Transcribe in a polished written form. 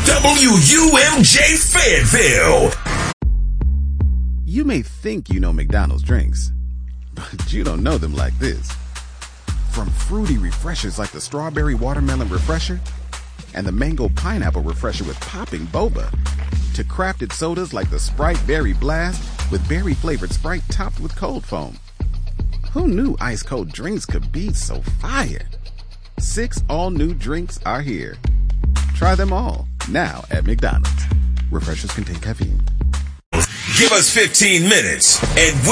WUMJ Fayetteville. You may think you know McDonald's drinks, but you don't know them like this. From fruity refreshers like the Strawberry Watermelon Refresher and the Mango Pineapple Refresher with popping boba, to crafted sodas like the Sprite Berry Blast with berry-flavored Sprite topped with cold foam. Who knew ice-cold drinks could be so fire? 6 all-new drinks are here. Try them all, now at McDonald's. Refreshers contain caffeine. Give us 15 minutes and